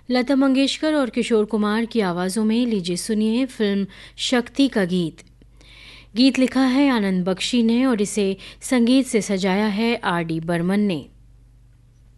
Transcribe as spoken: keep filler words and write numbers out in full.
लता मंगेशकर और किशोर कुमार की आवाज़ों में लीजिए सुनिए फिल्म शक्ति का गीत। गीत लिखा है आनंद बख्शी ने और इसे संगीत से सजाया है आर डी बर्मन ने।